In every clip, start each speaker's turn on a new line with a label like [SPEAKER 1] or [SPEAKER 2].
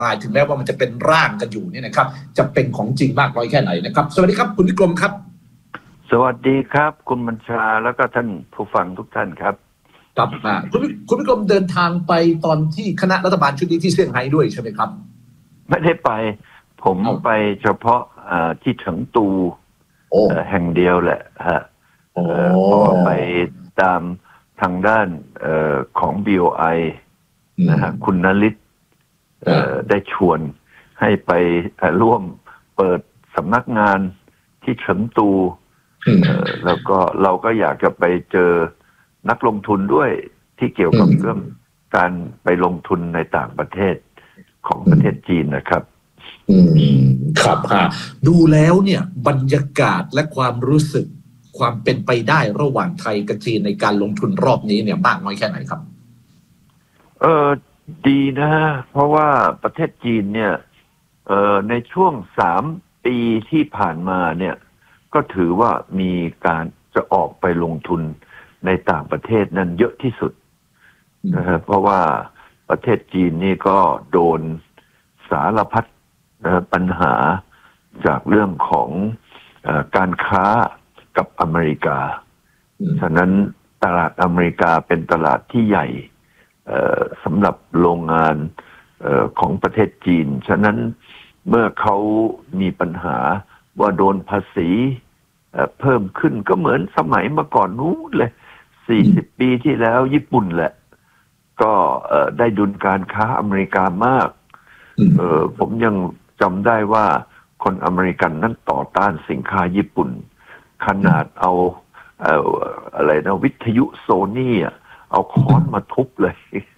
[SPEAKER 1] ถึงแม้ว่ามันจะเป็นร่างกันอยู่เนี่ยนะครับจะเป็นของจริงมากน้อยแค่ไหนนะครับสวัสดีครับคุณวิกรมครับ
[SPEAKER 2] สวัสดีครับคุณบัญชาแล้วก็ท่านผู้ฟังทุกท่านครับ
[SPEAKER 1] ครับคุณวิกรมเดินทางไปตอนที่คณะรัฐบาลชุดนี้ที่เซี่ยงไฮ้ด้วยใช่ไหมครับ
[SPEAKER 2] ไม่ได้ไปผมไปเฉพาะที่เฉิงตูแห่งเดียวแหละฮะเพราะไปตามทางด้านของ BOI นะฮะคุณนฤทธิ์ได้ชวนให้ไปร่วมเปิดสำนักงานที่เฉิงตูแล้วก็เราก็อยากจะไปเจอนักลงทุนด้วยที่เกี่ยวกับเรื่องการไปลงทุนในต่างประเทศของประเทศจีนนะครับ
[SPEAKER 1] ครับดูแล้วเนี่ยบรรยากาศและความรู้สึกความเป็นไปได้ระหว่างไทยกับจีนในการลงทุนรอบนี้เนี่ยมากน้อยแค่ไหนครับ
[SPEAKER 2] ดีนะเพราะว่าประเทศจีนเนี่ยในช่วง3 ปีที่ผ่านมาเนี่ยก็ถือว่ามีการจะออกไปลงทุนในต่างประเทศนั้นเยอะที่สุดนะครับเพราะว่าประเทศจีนนี่ก็โดนสารพัดปัญหาจากเรื่องของการค้ากับอเมริกาฉะนั้นตลาดอเมริกาเป็นตลาดที่ใหญ่สำหรับโรงงานของประเทศจีนฉะนั้นเมื่อเขามีปัญหาว่าโดนภาษีเพิ่มขึ้นก็เหมือนสมัยเมื่อก่อนนู้นเลย40 ปีที่แล้วญี่ปุ่นแหละก็ได้ดุลการค้าอเมริกามากผมยังจำได้ว่าคนอเมริกันนั้นต่อต้านสินค้าญี่ปุ่นขนาดเอาอะไรนะวิทยุโซนี่เอาค้อนมาทุบเลย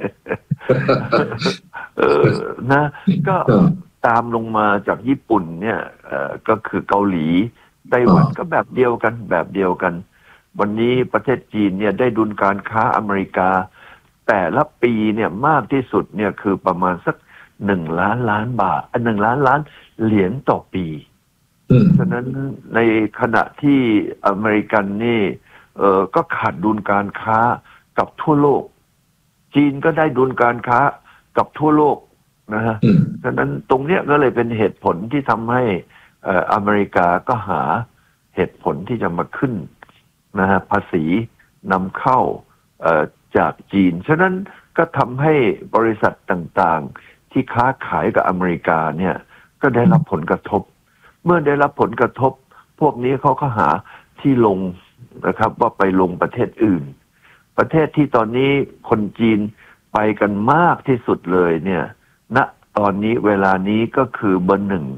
[SPEAKER 2] นะก็ตามลงมาจากญี่ปุ่นเนี่ยก็คือเกาหลีไต้หวันก็แบบเดียวกันวันนี้ประเทศจีนเนี่ยได้ดุลการค้าอเมริกาแต่ละปีเนี่ยมากที่สุดเนี่ยคือประมาณสัก1 ล้านล้านบาท1 ล้านล้านเหรียญต่อปีฉะนั้นในขณะที่อเมริกันนี่ก็ขาดดุลการค้ากับทั่วโลกจีนก็ได้ดุลการค้ากับทั่วโลกนะฮะฉะนั้นตรงเนี้ยก็เลยเป็นเหตุผลที่ทำให้อเมริกาก็หาเหตุผลที่จะมาขึ้นนะฮะภาษีนำเข้าจากจีนฉะนั้นก็ทำให้บริษัทต่างๆที่ค้าขายกับอเมริกาเนี่ยก็ได้รับผลกระทบเมื่อได้รับผลกระทบพวกนี้เขาก็หาที่ลงนะครับว่าไปลงประเทศอื่นประเทศที่ตอนนี้คนจีนไปกันมากที่สุดเลยเนี่ยณตอนนี้เวลานี้ก็คือเบอร์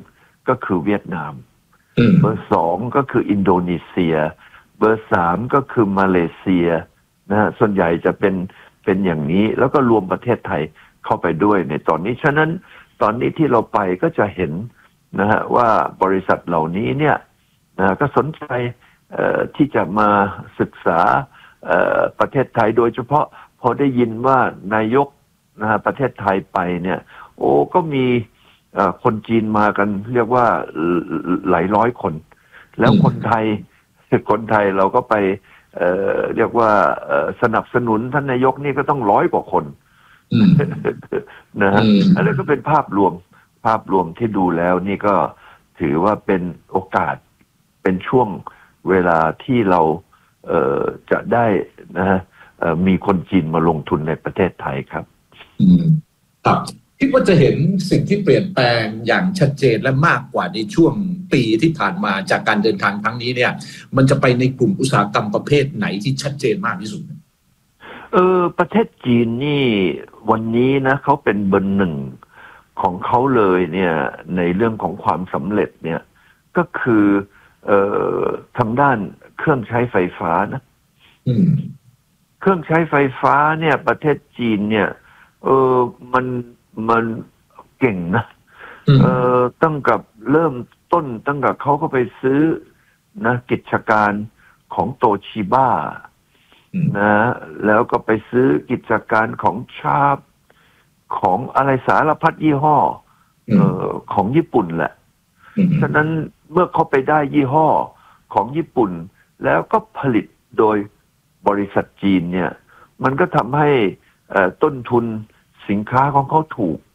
[SPEAKER 2] 1ก็คือเวียดนามเบอร์ 2ก็คืออินโดนีเซียเบอร์ 3ก็คือมาเลเซียนะฮะส่วนใหญ่จะเป็นอย่างนี้แล้วก็รวมประเทศไทยเข้าไปด้วยในตอนนี้ฉะนั้นตอนนี้ที่เราไปก็จะเห็นนะฮะว่าบริษัทเหล่านี้เนี่ยก็สนใจที่จะมาศึกษาประเทศไทยโดยเฉพาะพอได้ยินว่านายกนะฮะประเทศไทยไปเนี่ยก็มีคนจีนมากันเรียกว่าหลายร้อยคนแล้วคนไทยเราก็ไปเรียกว่าสนับสนุนท่านนายกนี่ก็ต้อง100 กว่าคนนะฮะอันนี้ก็เป็นภาพรวมที่ดูแล้วนี่ก็ถือว่าเป็นโอกาสเป็นช่วงเวลาที่เราจะได้นะฮะมีคนจีนมาลงทุนในประเทศไทยครับ
[SPEAKER 1] ครับคิดว่าจะเห็นสิ่งที่เปลี่ยนแปลงอย่างชัดเจนและมากกว่าในช่วงปีที่ผ่านมาจากการเดินทางครั้งนี้เนี่ยมันจะไปในกลุ่มอุตสาหกรรมประเภทไหนที่ชัดเจนมากที่สุด
[SPEAKER 2] ประเทศจีนนี่วันนี้นะเขาเป็นเบอร์ 1ของเขาเลยเนี่ยในเรื่องของความสำเร็จเนี่ยก็คือทางด้านเครื่องใช้ไฟฟ้านะเครื่องใช้ไฟฟ้าเนี่ยประเทศจีนเนี่ยมันเก่งนะตั้งกับเริ่มต้นตั้งกับเขาก็ไปซื้อนะกิจการของโตชิบ้านะแล้วก็ไปซื้อกิจการของชาบของอะไรสารพัดยี่ห้อของญี่ปุ่นแหละฉะนั้นเมื่อเขาไปได้ยี่ห้อของญี่ปุ่นแล้วก็ผลิตโดยบริษัทจีนเนี่ยมันก็ทำให้ต้นทุนสินค้าของเขาถูก